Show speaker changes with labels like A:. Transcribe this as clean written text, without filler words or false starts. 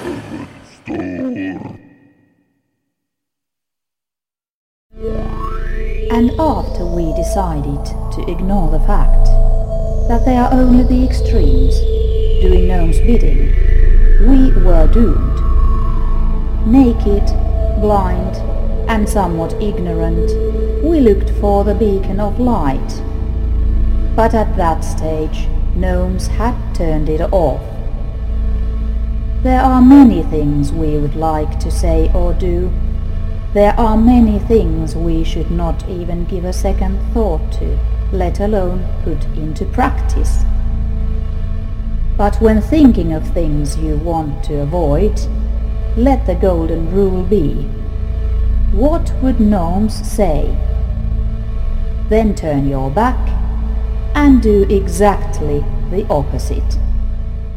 A: And after we decided to ignore the fact that they are only the extremes, doing Gnome's bidding, we were doomed. Naked, blind, and somewhat ignorant, we looked for the beacon of light. But at that stage, Gnomes had turned it off. There are many things we would like to say or do. There are many things we should not even give a second thought to, let alone put into practice. But when thinking of things you want to avoid, let the golden rule be: what would Gnomes say? Then turn your back and do exactly the opposite.